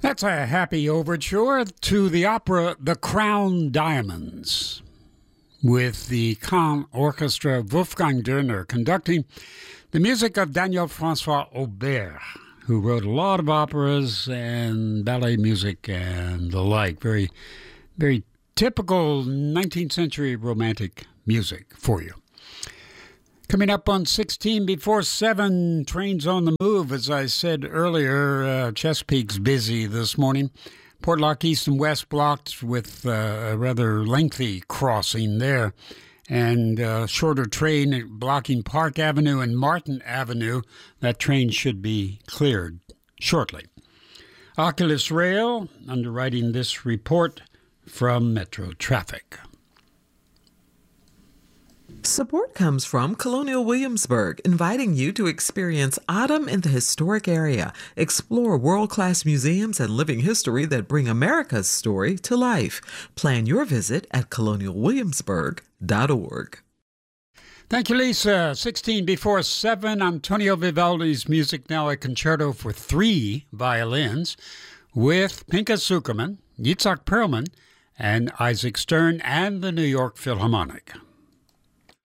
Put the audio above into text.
That's a happy overture to the opera The Crown Diamonds, with the Kahn Orchestra, Wolfgang Dörner conducting, the music of Daniel Francois Aubert, who wrote a lot of operas and ballet music and the like. Very, very typical 19th century romantic music for you. Coming up on 16 before 7, trains on the move. As I said earlier, Chesapeake's busy this morning. Portlock East and West blocked with a rather lengthy crossing there. And a shorter train blocking Park Avenue and Martin Avenue. That train should be cleared shortly. Oculus Rail underwriting this report from Metro Traffic. Support comes from Colonial Williamsburg, inviting you to experience autumn in the historic area. Explore world-class museums and living history that bring America's story to life. Plan your visit at colonialwilliamsburg.org. Thank you, Lisa. 16 before 7, Antonio Vivaldi's music, now a concerto for 3 violins with Pinka Zukerman, Yitzhak Perlman, and Isaac Stern and the New York Philharmonic.